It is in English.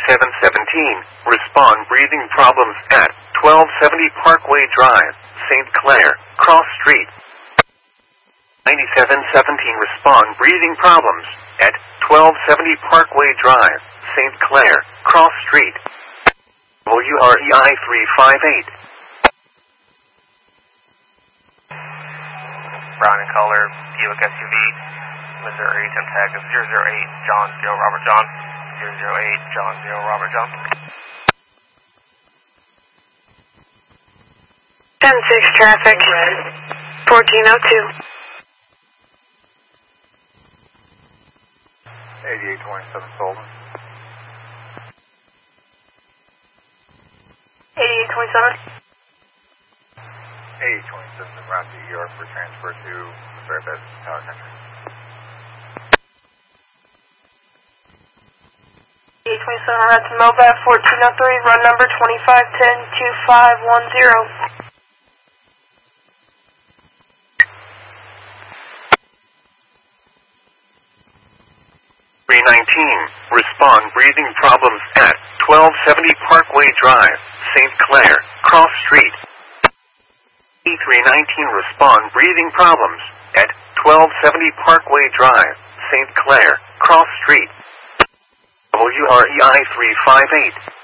Respond breathing problems at 1270 Parkway Drive, St. Clair, Cross Street. 9717 Respond breathing problems at 1270 Parkway Drive, St. Clair, Cross Street. WREI 358. Brown in color, Buick SUV, Missouri, temp tag is 008 John 0 Robert John, 008 John 0 Robert John. 10-6 traffic, 1402. 8827 Sullivan. 8827. 8827 route to York for transfer to Fairfax Tower Country. 8827 route to Moab 1403, run number 2510-2510. 319. Respond breathing problems at 1270 Parkway Drive, St. Clair, Cross Street. E319 respond breathing problems at 1270 Parkway Drive, St. Clair, Cross Street. WREI 358.